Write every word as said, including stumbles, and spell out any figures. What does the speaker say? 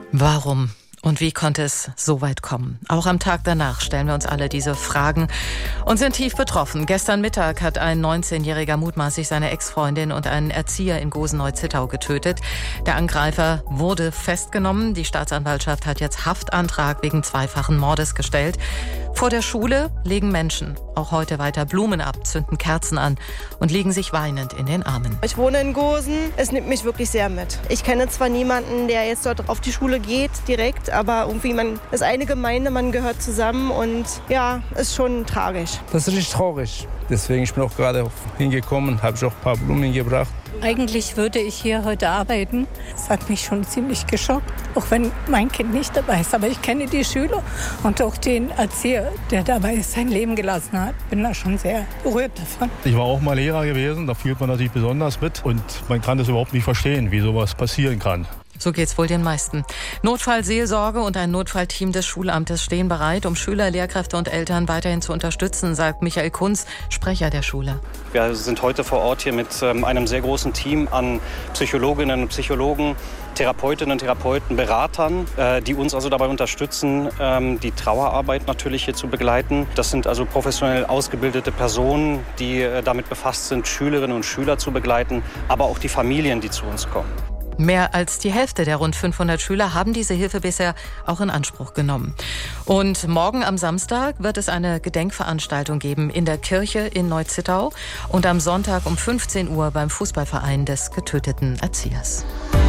Warum? Und wie konnte es so weit kommen? Auch am Tag danach stellen wir uns alle diese Fragen und sind tief betroffen. Gestern Mittag hat ein neunzehnjähriger mutmaßlich seine Ex-Freundin und einen Erzieher in Gosen-Neuzittau getötet. Der Angreifer wurde festgenommen. Die Staatsanwaltschaft hat jetzt Haftantrag wegen zweifachen Mordes gestellt. Vor der Schule legen Menschen auch heute weiter Blumen ab, zünden Kerzen an und liegen sich weinend in den Armen. Ich wohne in Gosen. Es nimmt mich wirklich sehr mit. Ich kenne zwar niemanden, der jetzt dort auf die Schule geht direkt, aber irgendwie man ist eine Gemeinde, man gehört zusammen und ja, ist schon tragisch. Das ist richtig traurig. Deswegen ich bin auch gerade hingekommen, habe ich auch ein paar Blumen gebracht. Eigentlich würde ich hier heute arbeiten. Das hat mich schon ziemlich geschockt, auch wenn mein Kind nicht dabei ist. Aber ich kenne die Schüler und auch den Erzieher, der dabei sein Leben gelassen hat. Bin da schon sehr berührt davon. Ich war auch mal Lehrer gewesen, da fühlt man natürlich besonders mit. Und man kann das überhaupt nicht verstehen, wie sowas passieren kann. So geht's wohl den meisten. Notfallseelsorge und ein Notfallteam des Schulamtes stehen bereit, um Schüler, Lehrkräfte und Eltern weiterhin zu unterstützen, sagt Michael Kunz, Sprecher der Schule. Wir sind heute vor Ort hier mit ähm, einem sehr großen Team an Psychologinnen und Psychologen, Therapeutinnen und Therapeuten, Beratern, äh, die uns also dabei unterstützen, ähm, die Trauerarbeit natürlich hier zu begleiten. Das sind also professionell ausgebildete Personen, die äh, damit befasst sind, Schülerinnen und Schüler zu begleiten, aber auch die Familien, die zu uns kommen. Mehr als die Hälfte der rund fünfhundert Schüler haben diese Hilfe bisher auch in Anspruch genommen. Und morgen am Samstag wird es eine Gedenkveranstaltung geben in der Kirche in Neuzittau und am Sonntag um fünfzehn Uhr beim Fußballverein des getöteten Erziehers.